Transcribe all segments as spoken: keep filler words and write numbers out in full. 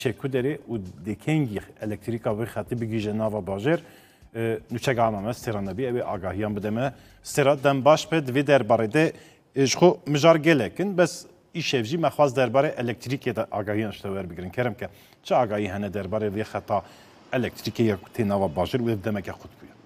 چکو داری و دکنگی الکتریکا و خطی بگیجه ناوا باجر نوچه گامه استرانه بی اوی آگاهیان بدمه استران دم باش پد وی درباره ده اشخو مجار گلکن بس ایشفجی مخواست درباره الکتریکی ده آگاهیان شتوار بگیرن کرم که چه آگاهی هنه درباره وی خطا الکتریکی یا تی ناوا باجر و دمه که خود بیان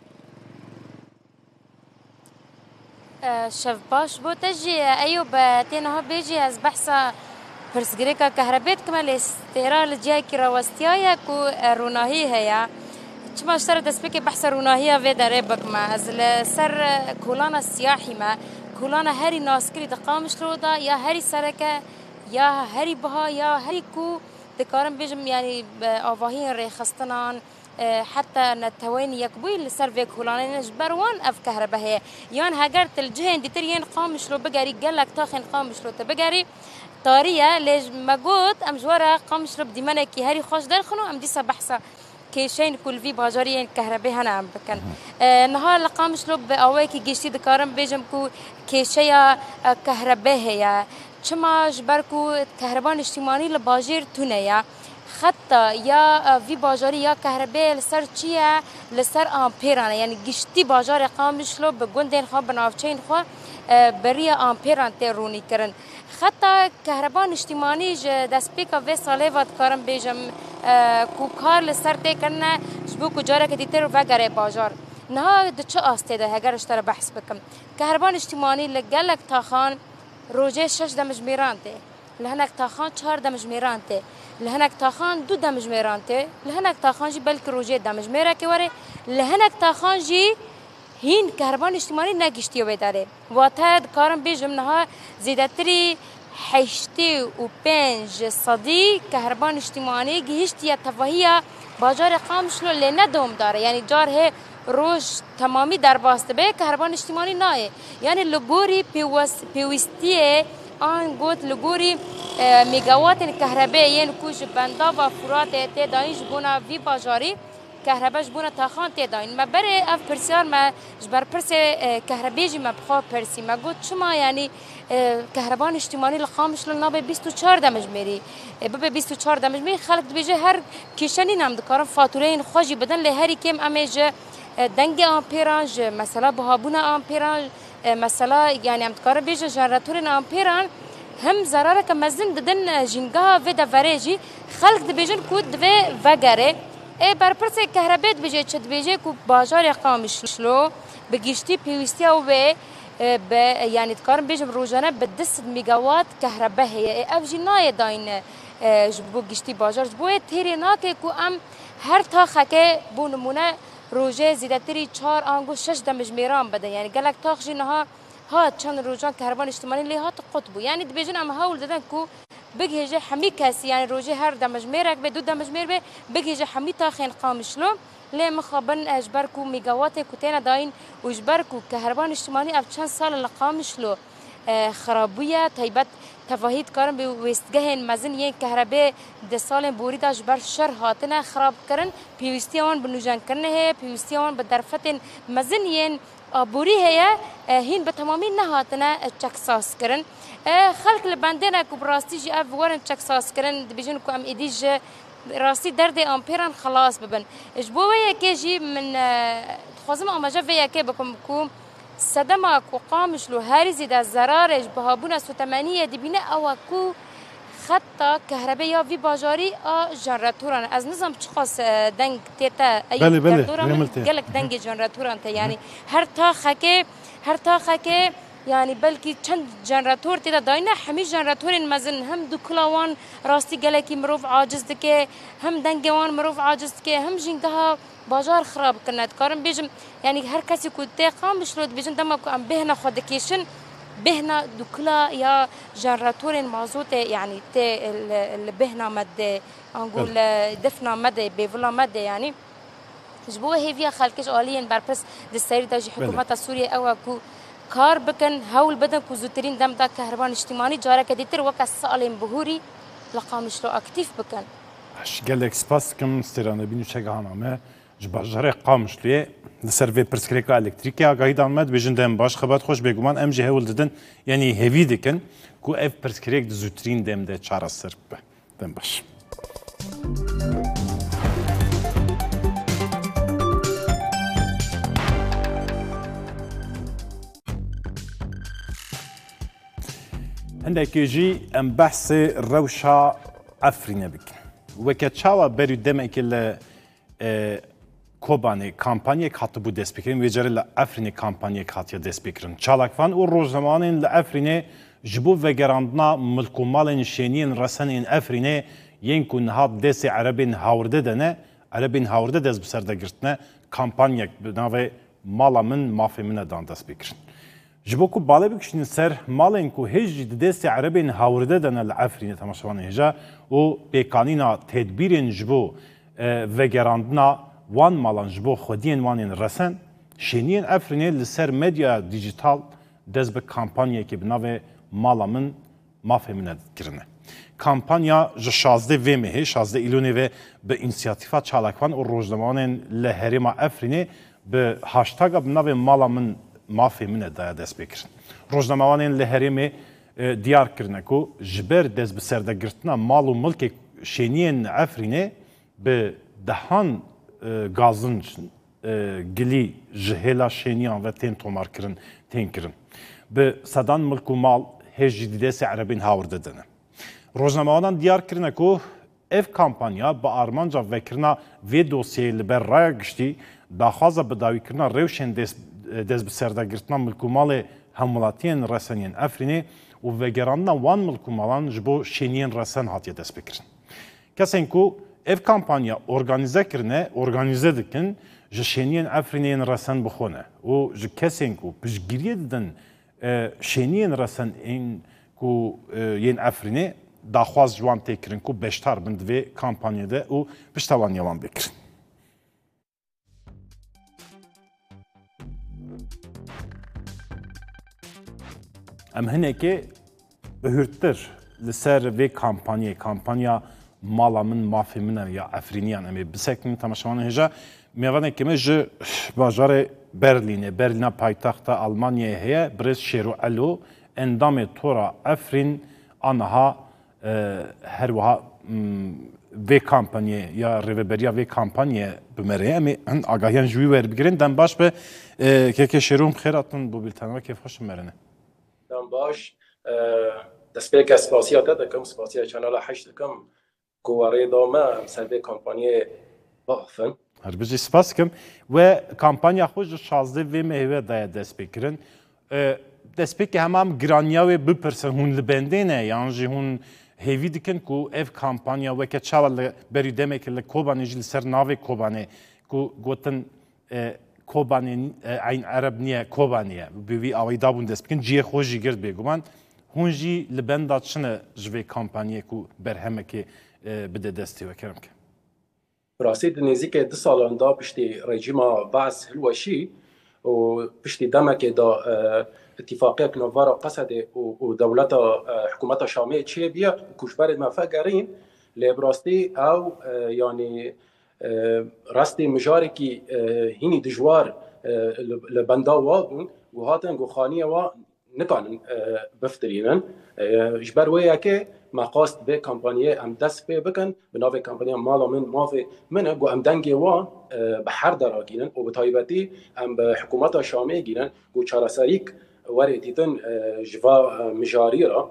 شف باش بو تجي ايوب تينها بيجي از بحثا برسگريكا كهربيت كمال استيرال جاي كراوستيايا كو روناهي هيا چما اشتر دسبيكي بحث روناهيا في دريبك ما از سر كولانا السياحي ما كولانا هاري ناسكري دقامش رودا يا هاري سركة يا هاري بها يا هاري كو دكارم بيجم يعني آواهين ريخستنان حتى نتوين يكبوي لسر في كولانا نجبروان اف كهرباء هي يان هاجر تلجهن دي ترين قامش لو بقاري قالك تاخن قامش لو تبقاري طاريه ليج مجود ام جوارا قامش لو بدي منكي هاري خوش دلخنو ام دي بحثه كيشين كل في باجارين كهرباء هنا عم بكن آه نهار لقامش لو باواكي جيشتي دكارم بيجم كو كيشيا كهرباء هي چما جبركو كهربان اجتماعي لباجير تونيا حتى يا في باجاري يا كهرباء لسر چيه لسر امبيران يعني گشتي باجار قامش لو بگوندين خو بنافچين خو بريا امبيران تروني كرن حتى كهربان اجتماعي دسپيكا في ساليفات كارم بيجم کو کار لسر ته کنه شبو کو جاره که دیتر وگره باجار نه د چه آسته ده اگر اشتر بحث بکم كهربان اجتماعي لگلک تاخان روزه شش دمج میران ته لهنک تاخان چهار دمج میران ته لهنک تاخان دو دمج میران ته لهنک تاخان جی بلکه روزه دمج میرا که وره لهنک تاخان جی هین كهربان اجتماعي نگشتی و داره واتا کارم بیجم نه زیادتری حشتي و پنج صدي كهربان اجتماعي جهشتي تفاهية باجار قامشلو اللي ندوم داره يعني جار هي روج تمامي در باست به كهربان اجتماعي ناي يعني لغوري بيوستيه آن قلت لغوري ميجاوات الكهرباء ين كوج بندا و فرات تداين جبونا في باجاري كهرباء جبونا تاخان تداين ما بري اف برسيار ما جبر برسي كهرباء جي ما بخوا برسي ما قلت شما يعني كهربان اجتماعي لقامش لنا به بیست و چهار دمجمری به بیست و چهار دمجمری خلق بيجي هر كيشاني نام دكارم فاتورين خوجي بدن لهري كم امج دنگ امبيرانج مثلا بهابونا امبيرانج مثلا يعني ام دكارم بيجي جنراتورين امبيران هم ضرر كمزن ددن جنگا و دفريجي خلق بيجن كود و وگره ای برپرس كهرباء بيجي چد بيجي کو بازار قامش لو بگشتي بيوستيا و ب يعني تقارن بيجم روزانه بدس ميجاوات كهرباء هي اف جنايه داين جبو گشتي باجار جبو تيريناك كو ام هر تاخه بو نمونه روزه زيادتري چهار انگو شش دمج ميران بده يعني قالك تاخ جنها ها چند روزان كهربان اجتماعي اللي هات قطبو يعني دبيجن ام هول ددن كو بگهجه حمي كاس يعني روزه هر دمج ميرك به دو دمج مير به بگهجه حمي تاخين قامشلو ليه مخابن اجبركو ميجاوات كوتينا داين وجبركو كهربان اجتماعي اب چند سال لقامش له خرابيه تايبت تفاهيد كارن بوستگهن مزن يه كهرباء د سال بوريدا جبر شر هاتنا خراب کرن بيوستيان بنوجان کرن هي بيوستيان بدرفتن مزن ين بوري هي هين بتمامي نهاتنا چکساس کرن خلق لبندنا کو براستي جي اف ورن چکساس کرن بيجن کو ام ايديج راسي درد امبيران خلاص ببن اجبوية كيجي من خوازم اماجا فيا كي بكم كو صدمك وقامش له هارزي دا زرار بهابونا سو ثمانية دي بنا او كو خطا كهرباء في باجاري ا جنراتوران از نظام تشخاص دنگ تيتا اي بله بله قالك دنگ جنراتوران يعني هر تاخه هر تاخه يعني بلكي چند جنراتور تدا داينا همي جنراتورين مزن هم دكلاوان راستي گلكي مروف عاجز دكه هم دنگوان مروف عاجز دكه هم جنگها بازار خراب كنت كارم بيجم يعني هر كسي كنت قام بشلود بيجن دمك ام بهنا خدكيشن بهنا دكلا يا جنراتورين مازوت يعني تي البهنا مد نقول دفنا مد بيفلا مد يعني جبوه هي فيها خلكش آليين برپس دستير داجي حكومة سوريا او كو کار بکن هول بدن کو زودترین دم دا كهربان اجتماعي جاره كديتر وك سالم بهوري لقامش لو اكتيف بکن اش گلک سپاس کم استرانه بینو چگانامه جباجره قامش لیه لسروی پرسکریکا الکتریکی آگاهی دانمد بیجن دم باش خبات خوش بگومان ام جی هول ددن یعنی هوی دکن کو اف پرسکریک زودترین دم ده چارا سرب دم باش هندێکی ژی ئەم بەحسێ ڕەوشا ئەفرینە بکەن وەکە چاوە بەری دەمێکی لە کۆبانێ کامپانیەک هاتبوو دەستپێکردن وێجارە لە ئەفرینێ کامپانیەک هاتیە دەستپێکردن چالاکفان و ڕۆژنەمانên li Efrînê ji bo vegerandina milkûmalên şêniyên resenên Efrînê yên ku niha destê erebên hawrde de ne erebên hawrde dest bi ser de girtine kampanyek bi navê mala min mafê min e dan destpêkirin. Ji bo ku balê bikişînin ser malên ku hêj jî di destê erebên hawrde de ne li Efrînê temaşevanê hêja û pêkanîna tedbîrên ji bo vegerandina wan malan ji bo xwediyên wanên resen şêniyên Efrînê li ser medya dijital dest bi kampanyekê bi navê mala min mafê min e kirine. Kampanya ji şazdê vê mehê şazdê îlûnê ve bi înisiyatîfa çalakvan û rojnamewanên li herêma Efrînê bi hashtaga bi navê mala min mafê min e daya destpêkirin. Rojnamewanên li herêmê diyar kirine ku ji ber dest bi serdegirtina mal û milkê şêniyên Efrînê bi dehan gazin gilî ji hêla şêniyan ve tên tomarkirin tên kirin. Bi sedan milk û mal hêj jî di destê erebên hawrde de ne. Rojnamewanan diyar kirine ku ev kampanya bi armanca vekirina vê dosyayê li ber raya giştî daxwaza bidawîkirina rewşên dest bi serdegirtina milk û malê hemwelatiyên reseniyên Efrînê û vegerandina wan milk û malan ji bo şêniyên resen hatiye destpêkirin. Kesên ku ev kampanya organize kirine, organize dikin ji şêniyên Efrînê resen bixwe ne û ji kesên ku piştgiriye didin şêniyên resen ku yên Efrînê daxwaz ji wan tê kirin ku beşdar bin di vê kampanyê de û pişta wan yewan bikirin. Em hinekê bihurtir li ser vê kampanyê kampanya mala min mafê min e ya Efrîniyan em ê bisekin temaşevanê hêja mêvanekê me ji bajarê Berlînê Berlîna paytaxta Almanyayê heye birêz Şêro Elo endamê tora Efrîn aniha her wiha vê kampanyê ya rêveberiya vê kampanyê bimere em ê hin agahiyan ji wî werbigirin dem baş be keke Şêro xêr hatin bo bîltena kêf xweş merine. Dem baş destpêka spasiya te dikim spasiya Çanala heşt dikim ku warê da me ser vê kampanyê bixwin. Her bijî spas dikim ve kampanya xwe ji şazdê vê mehê daya destpêkirin. Destpêkê hemam giraniya wê bipirsin hûn li bendê ne yan jî hûn hêvî dikin ku ev kampanya weke çawa li berî demekê li Kobanê jî li ser navê Kobanê ku gotin Kobanê eyn ereb niye Kobanê ye bi vî awayî dabûn dest bikin ciyê xwe jî girt bêguman hûn jî li benda çi ne ji vê kampanyê ku berhemekê bide destê vekerim ke. Rastî di nêzîkê di salan da piştî rejîma Baas hilweşî û piştî demekê da itîfaqiyek navbera Qesedê û dewleta hikûmeta Şamê çêbiye kuşberê me vegerîn lê bi rastî ew yanî rastî mijarekî hînî dijwar li benda wa bûn û hatin goxaniya wa nikanin biftirînin ji ber wê yekê me qast vê kampanyê em dest pê bikin bi navê kampanya mala min mafê min e got em dengê wan bi her dera gînin û bi taybetî em bi hikûmeta Şamê gînin got çareserîk werê dîtin ji va mijarî ra.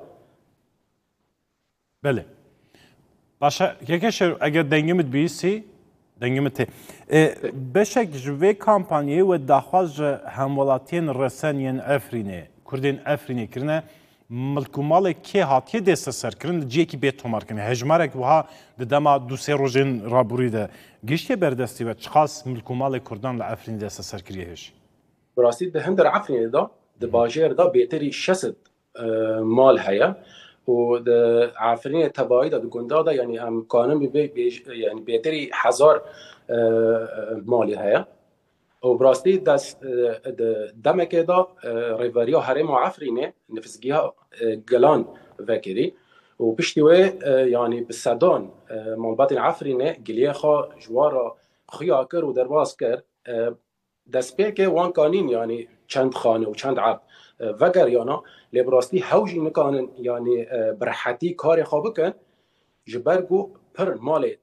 Belê. Başa keke Şêro eger dengê min bihîsî dengê min tê. Beşek ji vê kampanyê we daxwaz ji hemwelatiyên reseniyên Efrînê Kurdên Efrînê kirine milk û malê kê hatiye desteserkirin li ciyekî bê tomarkirin. Hejmarek wiha di dema du sê rojên raborî de giştiye berdestî ve çiqas milk û malê Kurdan li Efrînê desteserkiriye hêj. Bi rastî di hindir Efrînê da di bajêr da bêtirî şesit mal heye û di Efrînê tebayî da di gunda da yanî em kanin yani bêtirî hezar malê heye. û bi rastî dest demekê da rêveberiya herêma Efrînê nifsgiha Gelan vekirî û piştî wê yanî bi sedan malbatên Efrînê giliyê xwe ji wara xuya kir û derbas kir destpêkê wan kanîn yanî çend xane û çend erd vegeriyana lê bi rastî hew jî nikanin yanî bi rehetî karê xwe bikin ji ber ku pir malê